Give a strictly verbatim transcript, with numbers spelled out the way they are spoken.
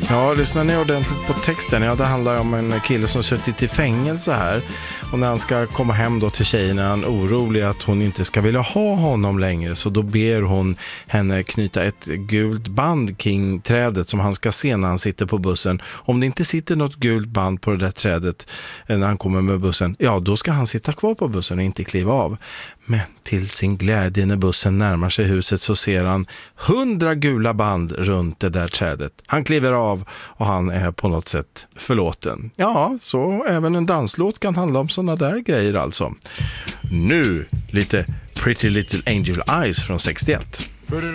Ja, lyssnar ni ordentligt på texten? Ja, det handlar om en kille som suttit i fängelse här. Och när han ska komma hem då till tjejen är han orolig att hon inte ska vilja ha honom längre. Så då ber hon henne knyta ett gult band kring trädet som han ska se när han sitter på bussen. Om det inte sitter något gult band på det där trädet när han kommer med bussen, ja då ska han sitta kvar på bussen och inte kliva av. Men till sin glädje när bussen närmar sig huset så ser han hundra gula band runt det där trädet. Han kliver av och han är på något sätt förlåten. Ja, så även en danslåt kan handla om sådana där grejer alltså. Nu lite Pretty Little Angel Eyes från sextioett.